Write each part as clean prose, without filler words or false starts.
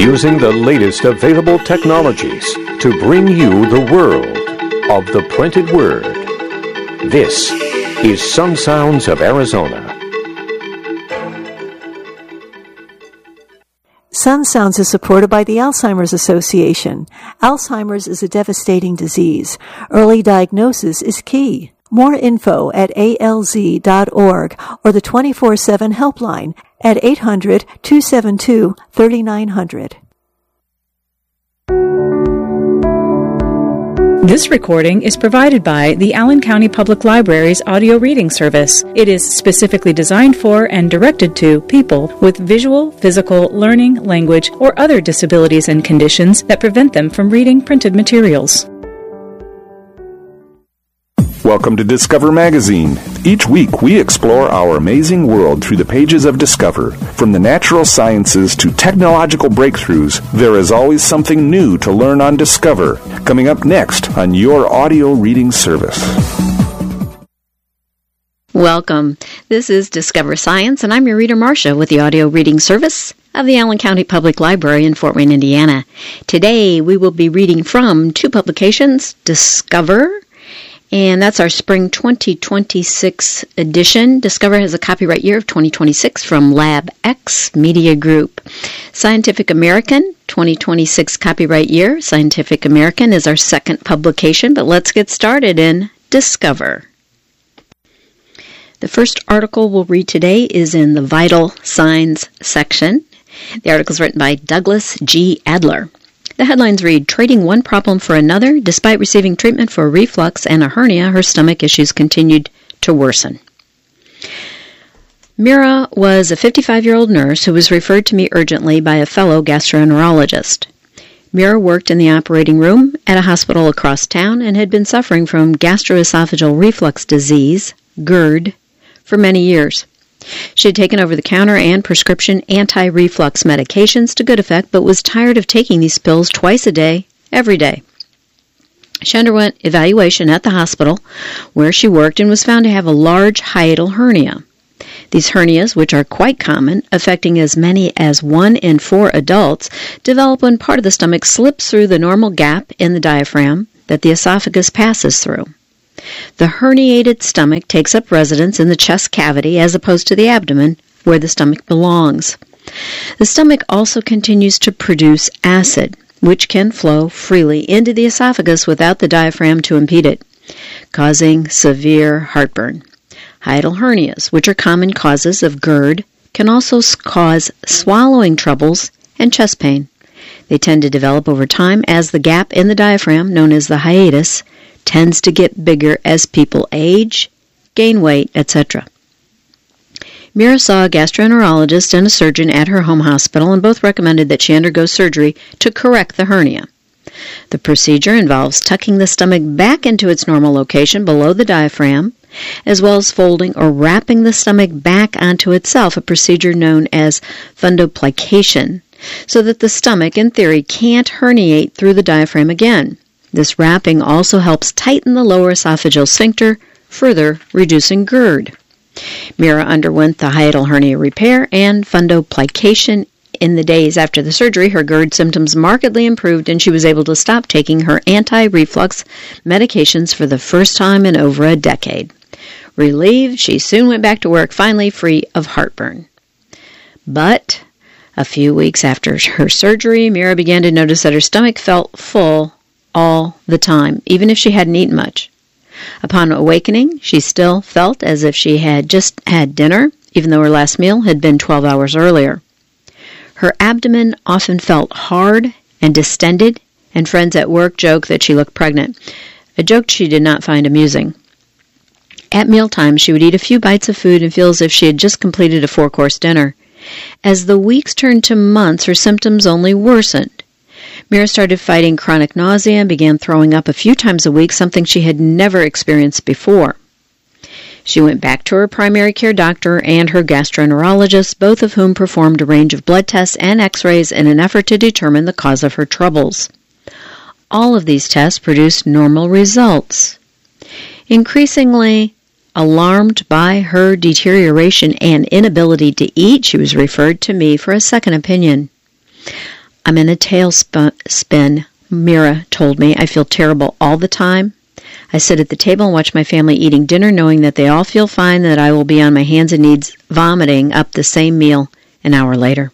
using the latest available technologies to bring you the world of the printed word. This is Some Sounds of Arizona. Some Sounds is supported by the Alzheimer's Association. Alzheimer's is a devastating disease. Early diagnosis is key. More info at alz.org or the 24/7 helpline at 800-272-3900. This recording is provided by the Allen County Public Library's audio reading service. It is specifically designed for and directed to people with visual, physical, learning, language, or other disabilities and conditions that prevent them from reading printed materials. Welcome to Discover Magazine. Each week we explore our amazing world through the pages of Discover. From the natural sciences to technological breakthroughs, there is always something new to learn on Discover. Coming up next on your audio reading service. Welcome. This is Discover Science, and I'm your reader, Marcia, with the audio reading service of the Allen County Public Library in Fort Wayne, Indiana. Today we will be reading from two publications, Discover, and that's our Spring 2026 edition. Discover has a copyright year of 2026 from LabX Media Group. Scientific American, 2026 copyright year. Scientific American is our second publication, but let's get started in Discover. The first article we'll read today is in the Vital Signs section. The article is written by Douglas G. Adler. The headlines read, Trading one problem for another. Despite receiving treatment for reflux and a hernia, her stomach issues continued to worsen. Mira was a 55-year-old nurse who was referred to me urgently by a fellow gastroenterologist. Mira worked in the operating room at a hospital across town and had been suffering from gastroesophageal reflux disease, GERD, for many years. She had taken over-the-counter and prescription anti-reflux medications to good effect, but was tired of taking these pills twice a day, every day. She underwent evaluation at the hospital where she worked and was found to have a large hiatal hernia. These hernias, which are quite common, affecting as many as 1 in 4 adults, develop when part of the stomach slips through the normal gap in the diaphragm that the esophagus passes through. The herniated stomach takes up residence in the chest cavity as opposed to the abdomen, where the stomach belongs. The stomach also continues to produce acid, which can flow freely into the esophagus without the diaphragm to impede it, causing severe heartburn. Hiatal hernias, which are common causes of GERD, can also cause swallowing troubles and chest pain. They tend to develop over time as the gap in the diaphragm, known as the hiatus, tends to get bigger as people age, gain weight, etc. Mira saw a gastroenterologist and a surgeon at her home hospital, and both recommended that she undergo surgery to correct the hernia. The procedure involves tucking the stomach back into its normal location below the diaphragm, as well as folding or wrapping the stomach back onto itself, a procedure known as fundoplication, so that the stomach, in theory, can't herniate through the diaphragm again. This wrapping also helps tighten the lower esophageal sphincter, further reducing GERD. Mira underwent the hiatal hernia repair and fundoplication. In the days after the surgery, her GERD symptoms markedly improved and she was able to stop taking her anti-reflux medications for the first time in over a decade. Relieved, she soon went back to work, finally free of heartburn. But a few weeks after her surgery, Mira began to notice that her stomach felt full all the time, even if she hadn't eaten much. Upon awakening, she still felt as if she had just had dinner, even though her last meal had been 12 hours earlier. Her abdomen often felt hard and distended, and friends at work joked that she looked pregnant, a joke she did not find amusing. At mealtime, she would eat a few bites of food and feel as if she had just completed a 4-course dinner. As the weeks turned to months, her symptoms only worsened. Mira started fighting chronic nausea and began throwing up a few times a week, something she had never experienced before. She went back to her primary care doctor and her gastroenterologist, both of whom performed a range of blood tests and x-rays in an effort to determine the cause of her troubles. All of these tests produced normal results. Increasingly alarmed by her deterioration and inability to eat, she was referred to me for a second opinion. I'm in a tailspin, Mira told me. I feel terrible all the time. I sit at the table and watch my family eating dinner, knowing that they all feel fine, and that I will be on my hands and knees vomiting up the same meal an hour later.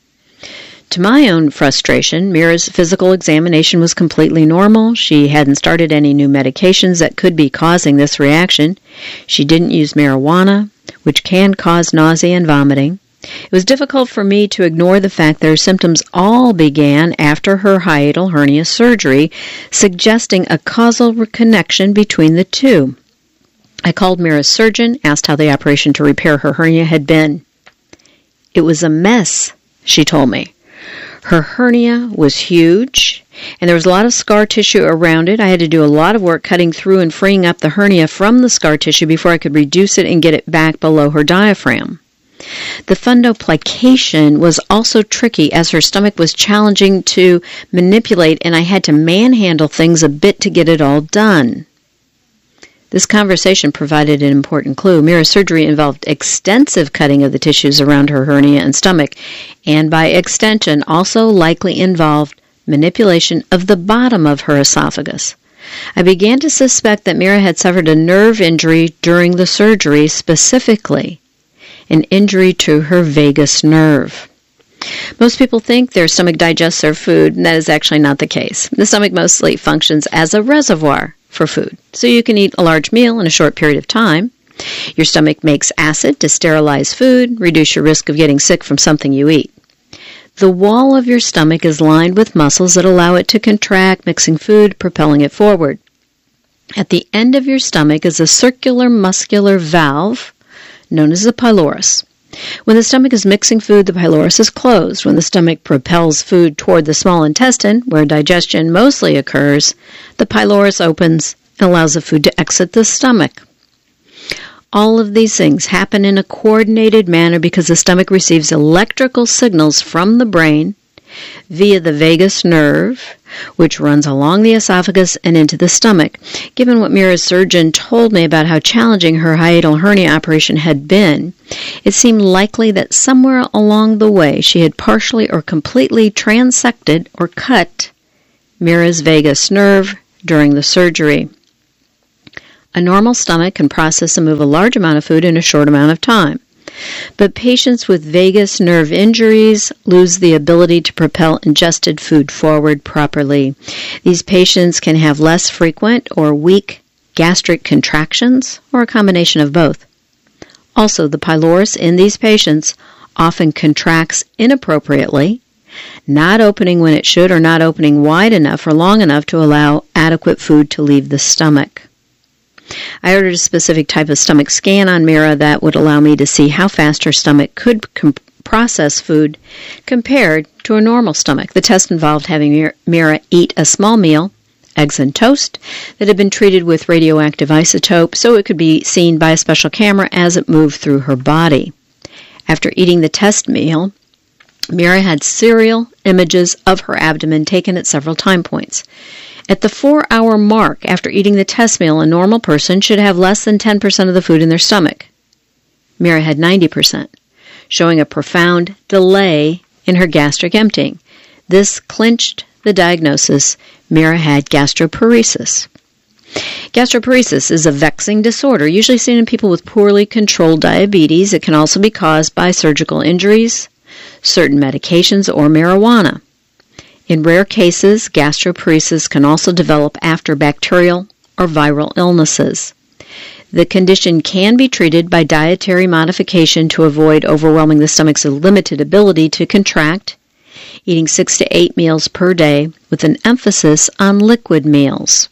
To my own frustration, Mira's physical examination was completely normal. She hadn't started any new medications that could be causing this reaction. She didn't use marijuana, which can cause nausea and vomiting. It was difficult for me to ignore the fact that her symptoms all began after her hiatal hernia surgery, suggesting a causal connection between the two. I called Mira's surgeon, asked how the operation to repair her hernia had been. It was a mess, she told me. Her hernia was huge, and there was a lot of scar tissue around it. I had to do a lot of work cutting through and freeing up the hernia from the scar tissue before I could reduce it and get it back below her diaphragm. The fundoplication was also tricky, as her stomach was challenging to manipulate, and I had to manhandle things a bit to get it all done. This conversation provided an important clue. Mira's surgery involved extensive cutting of the tissues around her hernia and stomach, and by extension also likely involved manipulation of the bottom of her esophagus. I began to suspect that Mira had suffered a nerve injury during the surgery, specifically an injury to her vagus nerve. Most people think their stomach digests their food, and that is actually not the case. The stomach mostly functions as a reservoir for food, so you can eat a large meal in a short period of time. Your stomach makes acid to sterilize food, reduce your risk of getting sick from something you eat. The wall of your stomach is lined with muscles that allow it to contract, mixing food, propelling it forward. At the end of your stomach is a circular muscular valve known as the pylorus. When the stomach is mixing food, the pylorus is closed. When the stomach propels food toward the small intestine, where digestion mostly occurs, the pylorus opens and allows the food to exit the stomach. All of these things happen in a coordinated manner because the stomach receives electrical signals from the brain via the vagus nerve, which runs along the esophagus and into the stomach. Given what Mira's surgeon told me about how challenging her hiatal hernia operation had been, it seemed likely that somewhere along the way she had partially or completely transected or cut Mira's vagus nerve during the surgery. A normal stomach can process and move a large amount of food in a short amount of time. But patients with vagus nerve injuries lose the ability to propel ingested food forward properly. These patients can have less frequent or weak gastric contractions, or a combination of both. Also, the pylorus in these patients often contracts inappropriately, not opening when it should or not opening wide enough or long enough to allow adequate food to leave the stomach. I ordered a specific type of stomach scan on Mira that would allow me to see how fast her stomach could process food compared to a normal stomach. The test involved having Mira eat a small meal, eggs and toast, that had been treated with radioactive isotope so it could be seen by a special camera as it moved through her body. After eating the test meal, Mira had serial images of her abdomen taken at several time points. At the 4-hour mark after eating the test meal, a normal person should have less than 10% of the food in their stomach. Mira had 90%, showing a profound delay in her gastric emptying. This clinched the diagnosis. Mira had gastroparesis. Gastroparesis is a vexing disorder, usually seen in people with poorly controlled diabetes. It can also be caused by surgical injuries, certain medications, or marijuana. In rare cases, gastroparesis can also develop after bacterial or viral illnesses. The condition can be treated by dietary modification to avoid overwhelming the stomach's limited ability to contract, eating 6 to 8 meals per day with an emphasis on liquid meals.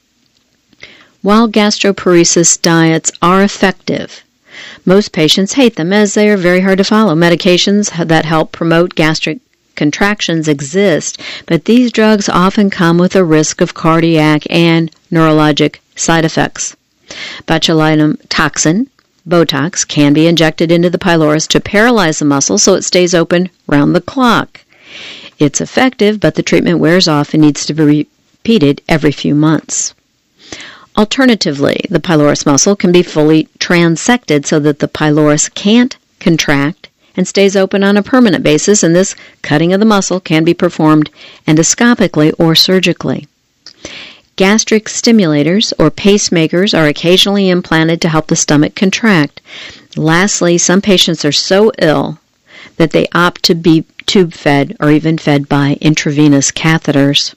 While gastroparesis diets are effective, most patients hate them as they are very hard to follow. Medications that help promote gastric contractions exist, but these drugs often come with a risk of cardiac and neurologic side effects. Botulinum toxin, Botox, can be injected into the pylorus to paralyze the muscle so it stays open round the clock. It's effective, but the treatment wears off and needs to be repeated every few months. Alternatively, the pylorus muscle can be fully transected so that the pylorus can't contract and stays open on a permanent basis, and this cutting of the muscle can be performed endoscopically or surgically. Gastric stimulators or pacemakers are occasionally implanted to help the stomach contract. Lastly, some patients are so ill that they opt to be tube-fed or even fed by intravenous catheters.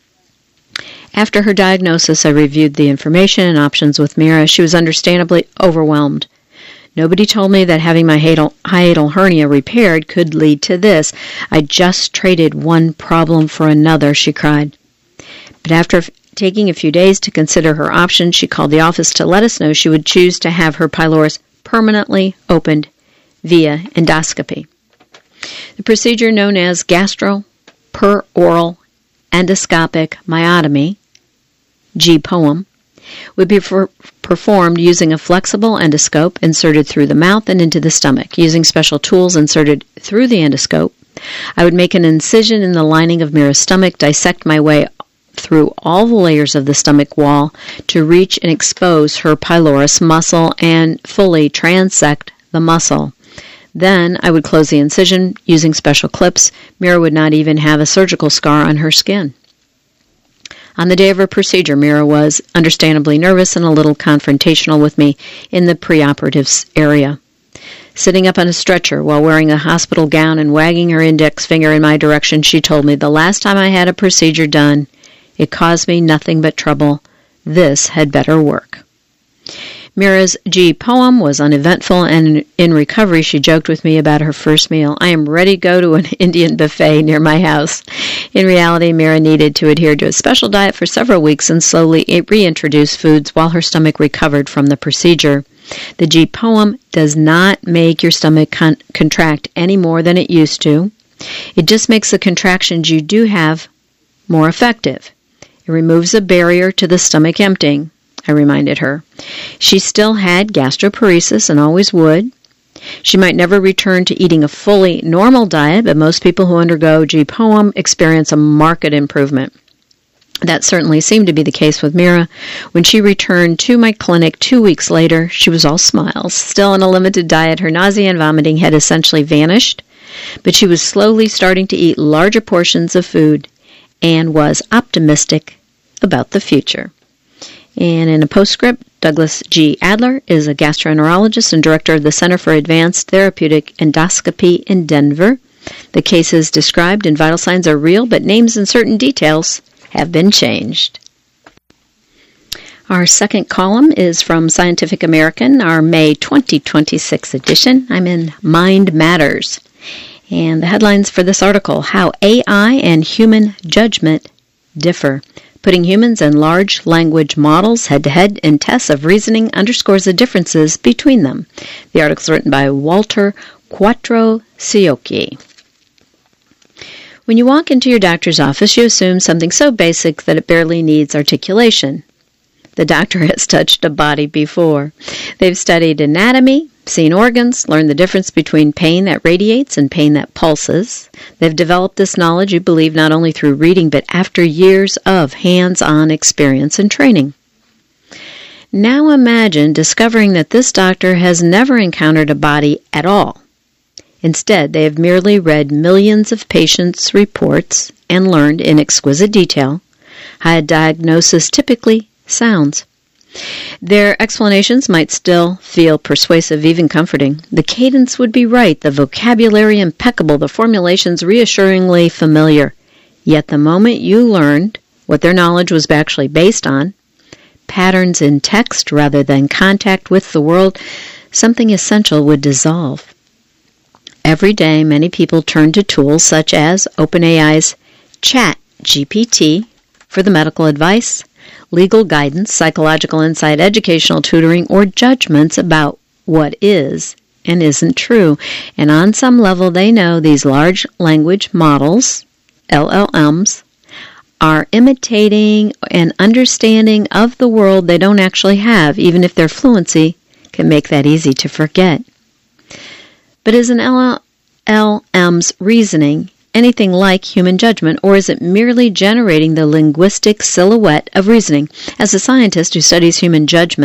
After her diagnosis, I reviewed the information and options with Mira. She was understandably overwhelmed. Nobody told me that having my hiatal hernia repaired could lead to this. I just traded one problem for another, she cried. But after taking a few days to consider her options, she called the office to let us know she would choose to have her pylorus permanently opened via endoscopy. The procedure known as gastro-peroral endoscopic myotomy, GPOEM, would be performed using a flexible endoscope inserted through the mouth and into the stomach. Using special tools inserted through the endoscope, I would make an incision in the lining of Mira's stomach, dissect my way through all the layers of the stomach wall to reach and expose her pylorus muscle and fully transect the muscle. Then I would close the incision using special clips. Mira would not even have a surgical scar on her skin. On the day of her procedure, Mira was understandably nervous and a little confrontational with me in the preoperative area. Sitting up on a stretcher while wearing a hospital gown and wagging her index finger in my direction, she told me, "The last time I had a procedure done, it caused me nothing but trouble. This had better work." Mira's GPOEM was uneventful, and in recovery she joked with me about her first meal. "I am ready to go to an Indian buffet near my house." In reality, Mira needed to adhere to a special diet for several weeks and slowly reintroduce foods while her stomach recovered from the procedure. The GPOEM does not make your stomach contract any more than it used to. It just makes the contractions you do have more effective. It removes a barrier to the stomach emptying, I reminded her. She still had gastroparesis and always would. She might never return to eating a fully normal diet, but most people who undergo GPOEM experience a marked improvement. That certainly seemed to be the case with Mira. When she returned to my clinic 2 weeks later, she was all smiles. Still on a limited diet, her nausea and vomiting had essentially vanished, but she was slowly starting to eat larger portions of food and was optimistic about the future. And in a postscript, Douglas G. Adler is a gastroenterologist and director of the Center for Advanced Therapeutic Endoscopy in Denver. The cases described in Vital Signs are real, but names and certain details have been changed. Our second column is from Scientific American, our May 2026 edition. I'm in Mind Matters. And the headlines for this article: How AI and Human Judgment Differ. Putting humans and large language models head-to-head in tests of reasoning underscores the differences between them. The article is written by Walter Quattrociocchi. When you walk into your doctor's office, you assume something so basic that it barely needs articulation. The doctor has touched a body before. They've studied anatomy, seen organs, learned the difference between pain that radiates and pain that pulses. They've developed this knowledge, you believe, not only through reading, but after years of hands-on experience and training. Now imagine discovering that this doctor has never encountered a body at all. Instead, they have merely read millions of patients' reports and learned in exquisite detail how a diagnosis typically sounds. Their explanations might still feel persuasive, even comforting. The cadence would be right, the vocabulary impeccable, the formulations reassuringly familiar. Yet the moment you learned what their knowledge was actually based on, patterns in text rather than contact with the world, something essential would dissolve. Every day, many people turn to tools such as OpenAI's ChatGPT for the medical advice, legal guidance, psychological insight, educational tutoring, or judgments about what is and isn't true. And on some level, they know these large language models, LLMs, are imitating an understanding of the world they don't actually have, even if their fluency can make that easy to forget. But is an LLM's reasoning anything like human judgment, or is it merely generating the linguistic silhouette of reasoning? As a scientist who studies human judgment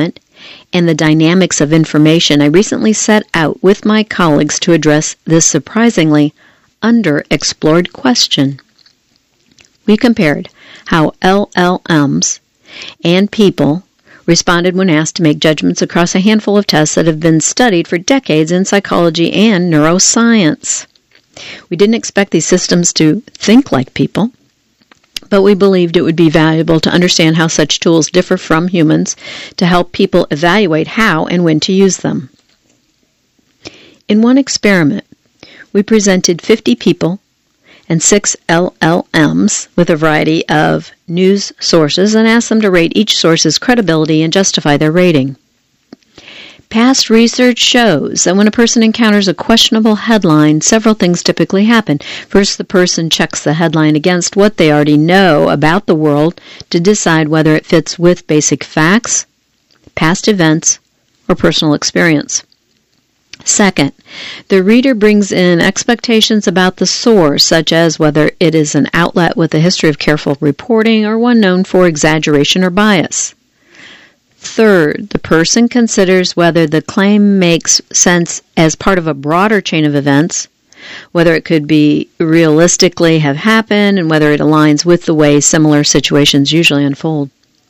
and the dynamics of information, I recently set out with my colleagues to address this surprisingly underexplored question. We compared how LLMs and people responded when asked to make judgments across a handful of tests that have been studied for decades in psychology and neuroscience. We didn't expect these systems to think like people, but we believed it would be valuable to understand how such tools differ from humans to help people evaluate how and when to use them. In one experiment, we presented 50 people and 6 LLMs with a variety of news sources and asked them to rate each source's credibility and justify their rating. Past research shows that when a person encounters a questionable headline, several things typically happen. First, the person checks the headline against what they already know about the world to decide whether it fits with basic facts, past events, or personal experience. Second, the reader brings in expectations about the source, such as whether it is an outlet with a history of careful reporting or one known for exaggeration or bias. Third, the person considers whether the claim makes sense as part of a broader chain of events, whether it could be realistically have happened, and whether it aligns with the way similar situations usually unfold.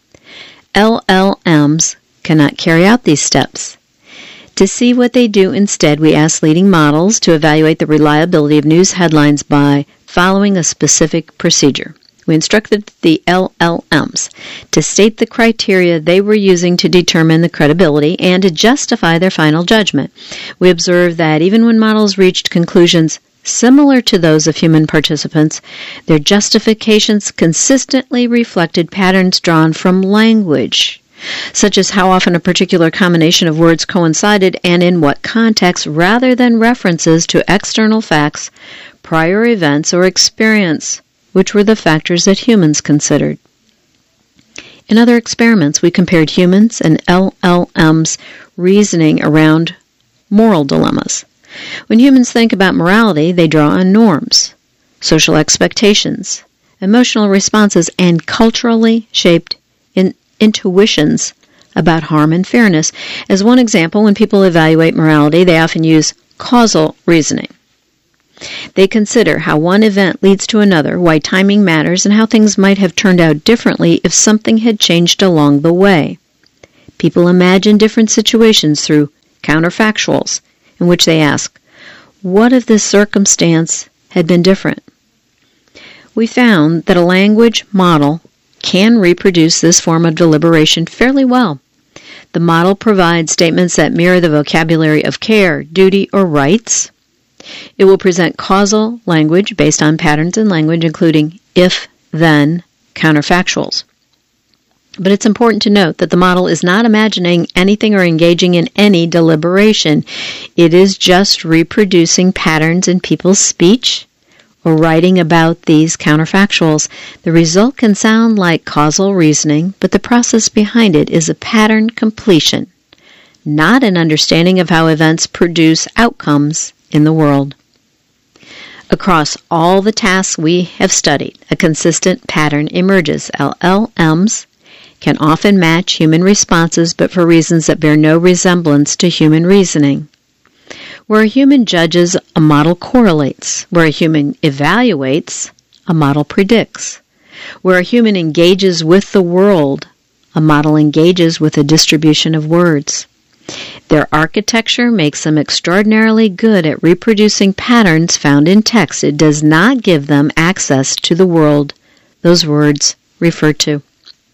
LLMs cannot carry out these steps. To see what they do instead, we asked leading models to evaluate the reliability of news headlines by following a specific procedure. We instructed the LLMs to state the criteria they were using to determine the credibility and to justify their final judgment. We observed that even when models reached conclusions similar to those of human participants, their justifications consistently reflected patterns drawn from language, such as how often a particular combination of words coincided and in what context, rather than references to external facts, prior events, or experience, which were the factors that humans considered. In other experiments, we compared humans and LLMs' reasoning around moral dilemmas. When humans think about morality, they draw on norms, social expectations, emotional responses, and culturally shaped intuitions about harm and fairness. As one example, when people evaluate morality, they often use causal reasoning. They consider how one event leads to another, why timing matters, and how things might have turned out differently if something had changed along the way. People imagine different situations through counterfactuals, in which they ask, what if this circumstance had been different? We found that a language model can reproduce this form of deliberation fairly well. The model provides statements that mirror the vocabulary of care, duty, or rights. It will present causal language based on patterns in language, including if, then, counterfactuals. But it's important to note that the model is not imagining anything or engaging in any deliberation. It is just reproducing patterns in people's speech or writing about these counterfactuals. The result can sound like causal reasoning, but the process behind it is a pattern completion, not an understanding of how events produce outcomes in the world. Across all the tasks we have studied, a consistent pattern emerges. LLMs can often match human responses, but for reasons that bear no resemblance to human reasoning. Where a human judges, a model correlates. Where a human evaluates, a model predicts. Where a human engages with the world, a model engages with a distribution of words. Their architecture makes them extraordinarily good at reproducing patterns found in text. It does not give them access to the world those words refer to.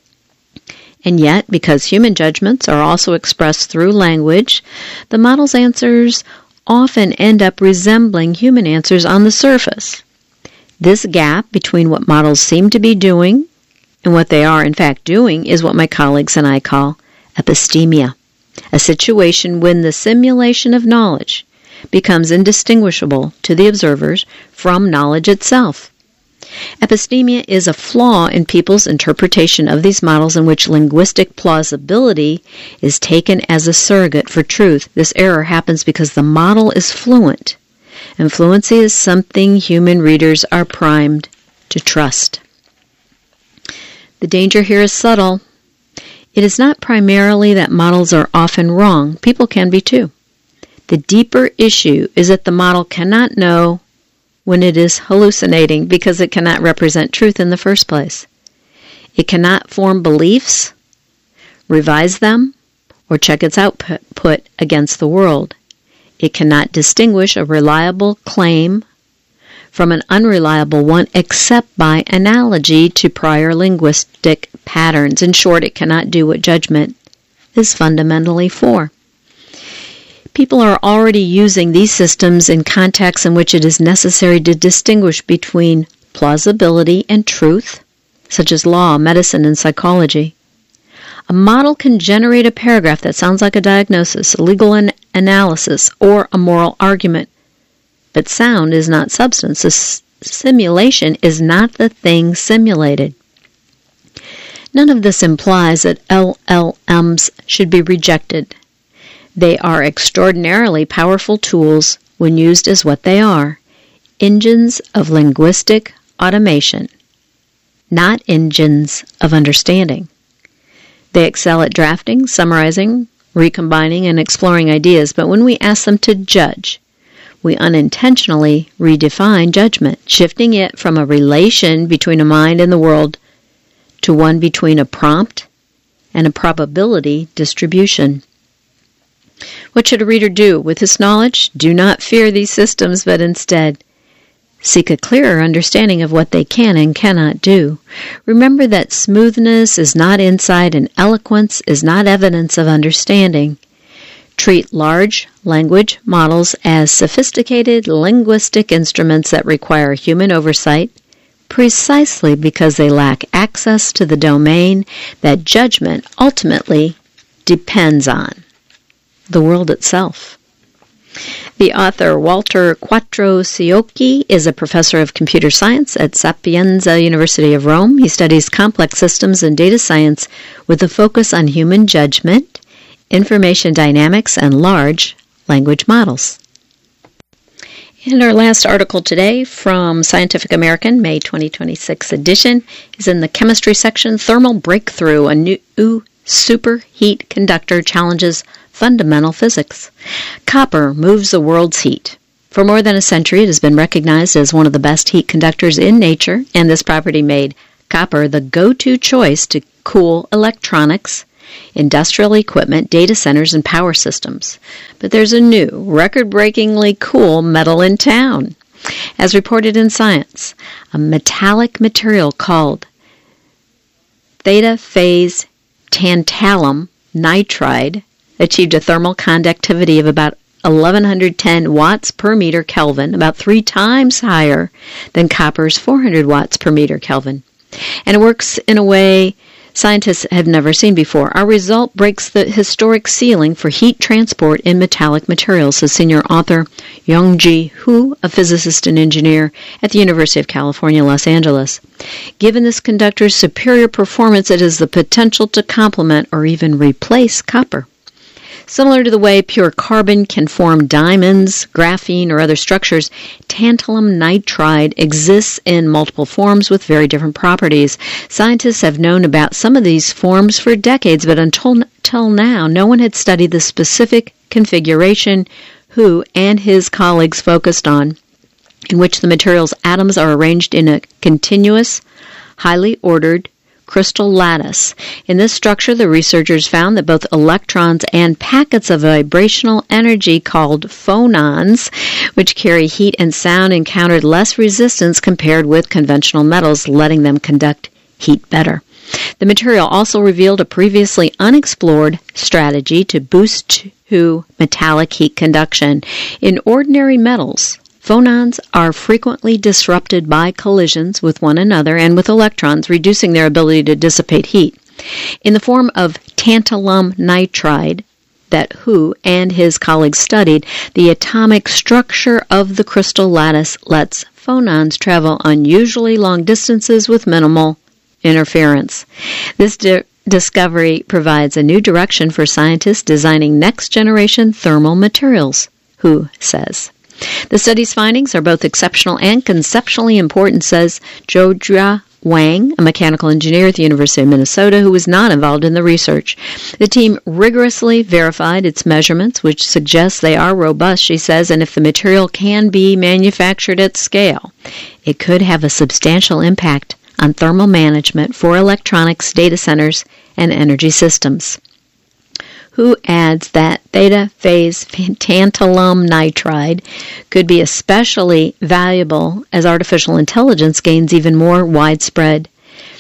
And yet, because human judgments are also expressed through language, the model's answers often end up resembling human answers on the surface. This gap between what models seem to be doing and what they are in fact doing is what my colleagues and I call epistemia, a situation when the simulation of knowledge becomes indistinguishable to the observers from knowledge itself. Epistemia is a flaw in people's interpretation of these models in which linguistic plausibility is taken as a surrogate for truth. This error happens because the model is fluent, and fluency is something human readers are primed to trust. The danger here is subtle. It is not primarily that models are often wrong. People can be too. The deeper issue is that the model cannot know when it is hallucinating because it cannot represent truth in the first place. It cannot form beliefs, revise them, or check its output against the world. It cannot distinguish a reliable claim from an unreliable one except by analogy to prior linguistic patterns. In short, it cannot do what judgment is fundamentally for. People are already using these systems in contexts in which it is necessary to distinguish between plausibility and truth, such as law, medicine, and psychology. A model can generate a paragraph that sounds like a diagnosis, a legal analysis, or a moral argument. But sound is not substance. The simulation is not the thing simulated. None of this implies that LLMs should be rejected. They are extraordinarily powerful tools when used as what they are, engines of linguistic automation, not engines of understanding. They excel at drafting, summarizing, recombining, and exploring ideas, but when we ask them to judge, we unintentionally redefine judgment, shifting it from a relation between a mind and the world to one between a prompt and a probability distribution. What should a reader do with this knowledge? Do not fear these systems, but instead seek a clearer understanding of what they can and cannot do. Remember that smoothness is not insight and eloquence is not evidence of understanding. Treat large language models as sophisticated linguistic instruments that require human oversight precisely because they lack access to the domain that judgment ultimately depends on, the world itself. The author Walter Quattrociocchi is a professor of computer science at Sapienza University of Rome. He studies complex systems and data science with a focus on human judgment, information dynamics, and large language models. And our last article today from Scientific American, May 2026 edition, is in the chemistry section, Thermal Breakthrough, a new superheat conductor challenges fundamental physics. Copper moves the world's heat. For more than a century, it has been recognized as one of the best heat conductors in nature, and this property made copper the go-to choice to cool electronics, industrial equipment, data centers, and power systems. But there's a new, record-breakingly cool metal in town. As reported in Science, a metallic material called theta-phase tantalum nitride achieved a thermal conductivity of about 1110 watts per meter Kelvin, about 3 times higher than copper's 400 watts per meter Kelvin. And it works in a way scientists have never seen before. Our result breaks the historic ceiling for heat transport in metallic materials, says senior author Youngji Hu, a physicist and engineer at the University of California, Los Angeles. Given this conductor's superior performance, it has the potential to complement or even replace copper. Similar to the way pure carbon can form diamonds, graphene, or other structures, tantalum nitride exists in multiple forms with very different properties. Scientists have known about some of these forms for decades, but until now, no one had studied the specific configuration Hu and his colleagues focused on, in which the material's atoms are arranged in a continuous, highly ordered crystal lattice. In this structure, the researchers found that both electrons and packets of vibrational energy called phonons, which carry heat and sound, encountered less resistance compared with conventional metals, letting them conduct heat better. The material also revealed a previously unexplored strategy to boost to metallic heat conduction. In ordinary metals, phonons are frequently disrupted by collisions with one another and with electrons, reducing their ability to dissipate heat. In the form of tantalum nitride that Hu and his colleagues studied, the atomic structure of the crystal lattice lets phonons travel unusually long distances with minimal interference. This discovery provides a new direction for scientists designing next-generation thermal materials, Hu says. The study's findings are both exceptional and conceptually important, says Jodhra Wang, a mechanical engineer at the University of Minnesota who was not involved in the research. The team rigorously verified its measurements, which suggests they are robust, she says, and if the material can be manufactured at scale, it could have a substantial impact on thermal management for electronics, data centers, and energy systems. Who adds that theta phase tantalum nitride could be especially valuable as artificial intelligence gains even more widespread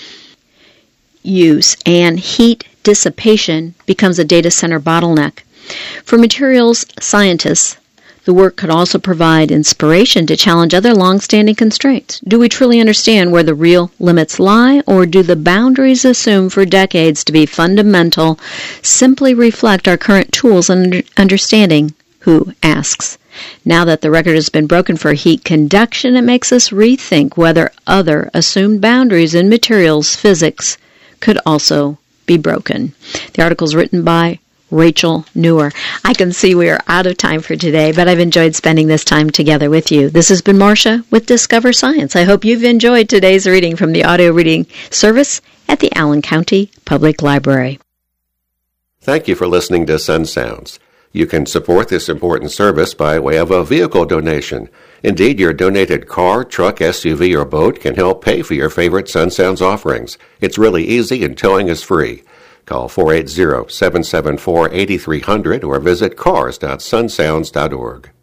use and heat dissipation becomes a data center bottleneck. For materials scientists, the work could also provide inspiration to challenge other long-standing constraints. Do we truly understand where the real limits lie, or do the boundaries assumed for decades to be fundamental simply reflect our current tools and understanding? Who asks. Now that the record has been broken for heat conduction, it makes us rethink whether other assumed boundaries in materials physics could also be broken. The article is written by Rachel Newer. I can see we are out of time for today, but I've enjoyed spending this time together with you. This has been Marcia with Discover Science. I hope you've enjoyed today's reading from the audio reading service at the Allen County Public Library. Thank you for listening to Sun Sounds. You can support this important service by way of a vehicle donation. Indeed, your donated car, truck, SUV, or boat can help pay for your favorite Sun Sounds offerings. It's really easy and towing is free. Call 480-774-8300 or visit cars.sunsounds.org.